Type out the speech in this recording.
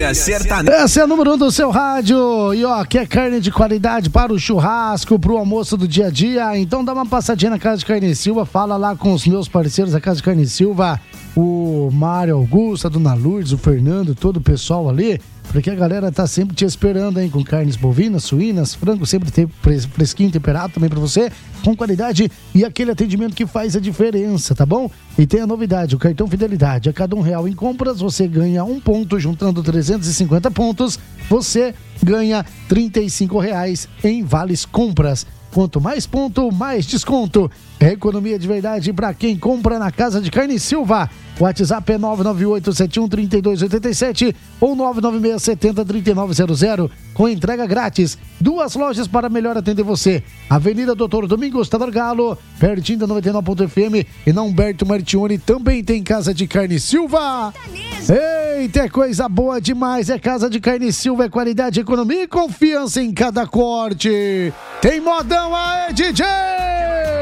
Família Sertaneja. Essa é a número 1 do seu rádio. E ó, quer carne de qualidade para o churrasco, pro almoço do dia a dia? Então dá uma passadinha na Casa de Carne Silva, fala lá com os meus parceiros da Casa de Carne Silva, o Mário Augusto, a Dona Lourdes, o Fernando, todo o pessoal ali, porque a galera tá sempre te esperando, hein, com carnes bovinas, suínas, frango, sempre tem fresquinho, temperado também pra você, com qualidade e aquele atendimento que faz a diferença, tá bom? E tem a novidade, o cartão Fidelidade, a cada R$1 em compras, você ganha 1 ponto, juntando 350 pontos, você ganha R$35 em vales compras. Quanto mais ponto, mais desconto. É economia de verdade para quem compra na Casa de Carne Silva. O WhatsApp é 998713287 ou 996703900, com entrega grátis. 2 lojas para melhor atender você. Avenida Doutor Domingos Tavargalo, pertinho da 99.fm, e na Humberto Martione também tem Casa de Carne Silva. Eita, é coisa boa demais. É Casa de Carne Silva, é qualidade, economia e confiança em cada corte. Tem modão aí, DJ!